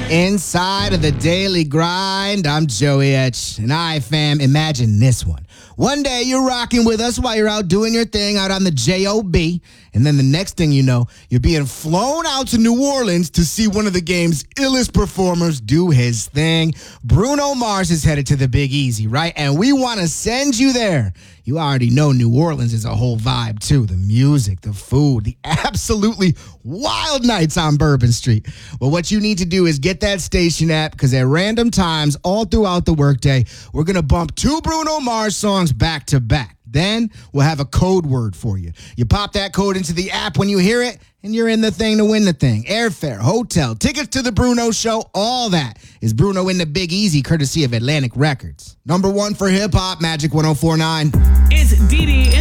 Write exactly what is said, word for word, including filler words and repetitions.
Inside of the Daily Grind, I'm Joey Etch. And I, fam, imagine this one. One day you're rocking with us while you're out doing your thing out on the J O B. And then the next thing you know, you're being flown out to New Orleans to see one of the game's illest performers do his thing. Bruno Mars is headed to the Big Easy, right? And we want to send you there. You already know New Orleans is a whole vibe, too. The music, the food, the absolutely wild nights on Bourbon Street. Well, what you need to do is get that station app, because at random times all throughout the workday, we're going to bump two Bruno Mars songs back to back. Then we'll have a code word for you. You pop that code into the app when you hear it, and you're in the thing to win the thing. Airfare, hotel, tickets to the Bruno show, all that is Bruno in the Big Easy, courtesy of Atlantic Records. Number one for hip-hop, Magic one oh four point nine. It's Dee Dee